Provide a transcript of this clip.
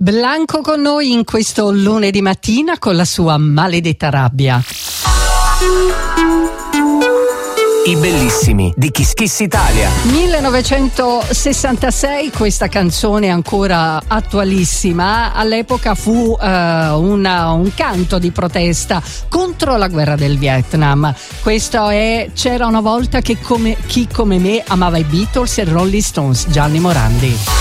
Blanco con noi in questo lunedì mattina con la sua maledetta rabbia. I bellissimi di Kiss Kiss Italia. 1966, questa canzone ancora attualissima. All'epoca fu un canto di protesta contro la guerra del Vietnam. Questo è C'era una volta che chi come me amava i Beatles e Rolling Stones, Gianni Morandi.